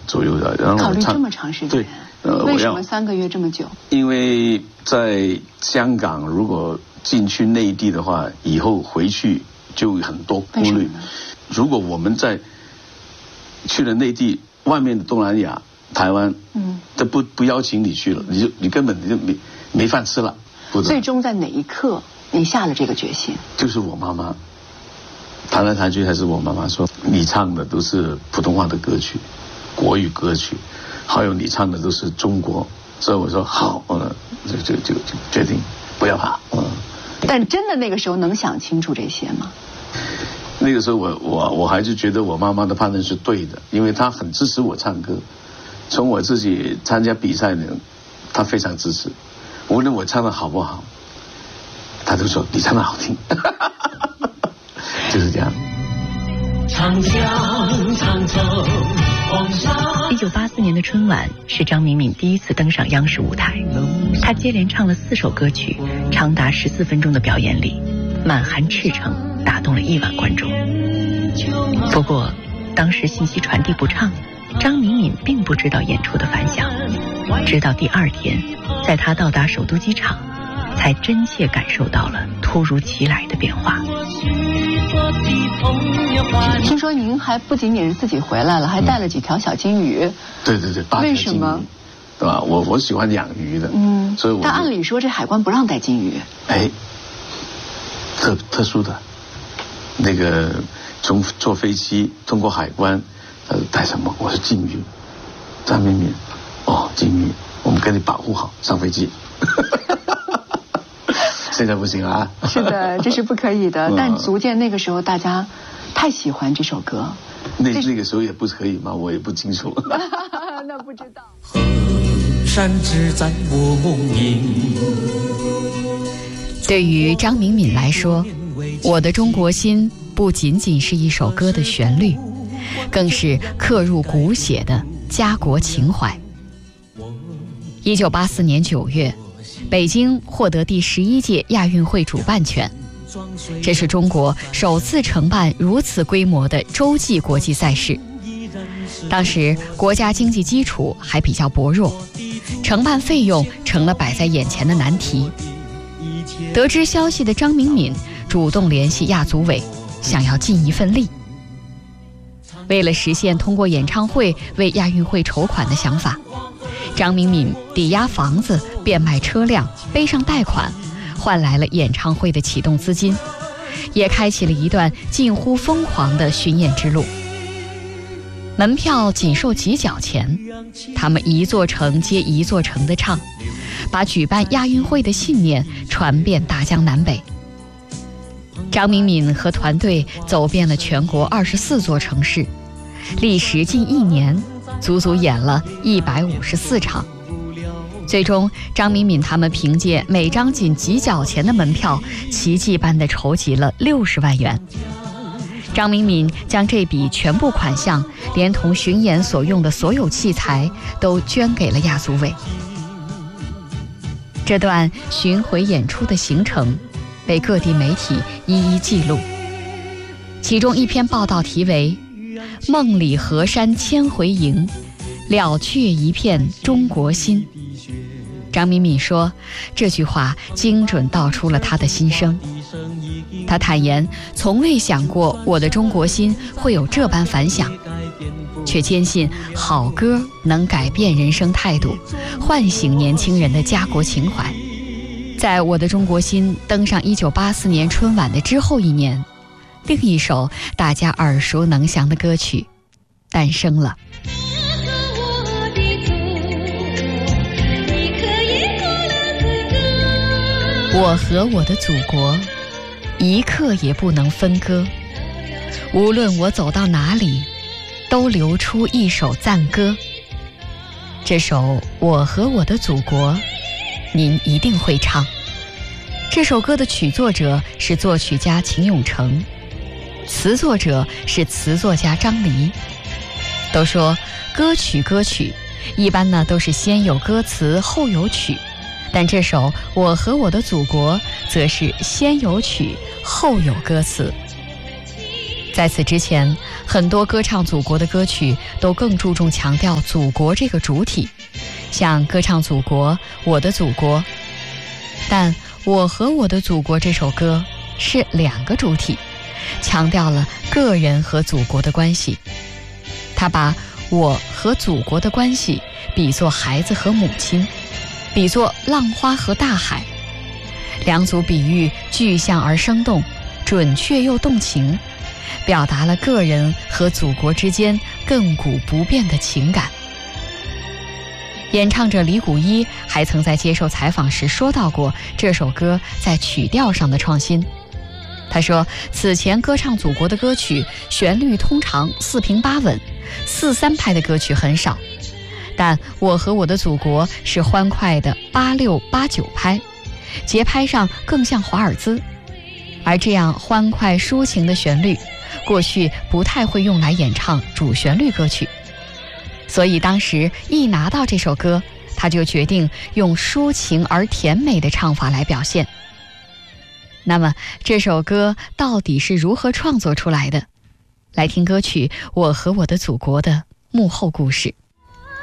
左右的。然后考虑这么长时间？对，为什么3个月这么久？ 因为在香港，如果进去内地的话，以后回去就很多顾虑。如果我们去了内地，外面的东南亚、台湾，都不邀请你去了，你根本就没饭吃了。 最终在哪一刻你下了这个决心？就是我妈妈谈来谈去还是我妈妈说，你唱的都是普通话的歌曲、国语歌曲，还有你唱的都是中国，所以我说好，就决定不要怕。 但真的那个时候能想清楚这些吗？ 那个时候我还是觉得我妈妈的判断是对的，因为她很支持我唱歌。从我自己参加比赛呢，她非常支持，无论我唱的好不好，她都说你唱的好听。就是这样。 1984年的春晚是张明敏第一次登上央视舞台，他接连唱了4首歌曲，长达14分钟的表演里，满含赤诚，打动了1万观众。不过，当时信息传递不畅，张明敏并不知道演出的反响，直到第2天，在他到达首都机场，才真切感受到了突如其来的变化。 听说您还不仅仅是自己回来了，还带了几条小金鱼。 对对对，8条金鱼。为什么？对吧？我喜欢养鱼的，所以但按理说这海关不让带金鱼。 特殊的，那个从坐飞机通过海关，带什么？我是金鱼，张明敏，金鱼，我们给你保护好，上飞机。现在不行啊！ 是的，这是不可以的。但足见那个时候大家太喜欢这首歌。 那个时候也不可以吗？我也不清楚。 那不知道。 河山只在我梦萦。 对于张明敏来说，我的中国心不仅仅是一首歌的旋律，更是刻入骨血的家国情怀。1984年9月，北京获得第11届亚运会主办权，这是中国首次承办如此规模的洲际国际赛事。当时国家经济基础还比较薄弱，承办费用成了摆在眼前的难题。得知消息的张明敏主动联系亚组委，想要尽一份力。为了实现通过演唱会为亚运会筹款的想法，张明敏抵押房子、变卖车辆、背上贷款，换来了演唱会的启动资金，也开启了一段近乎疯狂的巡演之路。门票仅售几角钱，他们一座城接一座城的唱，把举办亚运会的信念传遍大江南北。张明敏和团队走遍了全国24座城市，历时近1年，足足演了154场。最终，张明敏他们凭借每张仅几角钱的门票，奇迹般地筹集了60万元。张明敏将这笔全部款项，连同巡演所用的所有器材，都捐给了亚组委。这段巡回演出的行程，被各地媒体一一记录。其中一篇报道题为《梦里河山千回迎，了却一片中国心》。张明敏说，这句话精准道出了他的心声。他坦言，从未想过我的中国心会有这般反响，却坚信好歌能改变人生态度，唤醒年轻人的家国情怀。在我的中国心登上1984年春晚的之后1年，另一首大家耳熟能详的歌曲诞生了。我和我的祖国一刻也不能分割，无论我走到哪里，都流出一首赞歌。这首《我和我的祖国》您一定会唱。这首歌的曲作者是作曲家秦永成，词作者是词作家张黎。都说歌曲一般呢都是先有歌词后有曲，但这首《我和我的祖国》则是先有曲后有歌词。在此之前， 很多歌唱祖国的歌曲都更注重强调祖国这个主体，像歌唱祖国、我的祖国。但我和我的祖国这首歌是2个主体，强调了个人和祖国的关系。他把我和祖国的关系比作孩子和母亲，比作浪花和大海。2组比喻具象而生动，准确又动情，表达了个人和祖国之间亘古不变的情感。演唱者李谷一还曾在接受采访时说到过这首歌在曲调上的创新。他说，此前歌唱祖国的歌曲旋律通常4平8稳，4/3拍的歌曲很少，但我和我的祖国是欢快的8/6、8/9拍，节拍上更像华尔兹。而这样欢快抒情的旋律，过去不太会用来演唱主旋律歌曲，所以当时一拿到这首歌，他就决定用抒情而甜美的唱法来表现。那么这首歌到底是如何创作出来的？来听歌曲《我和我的祖国》的幕后故事。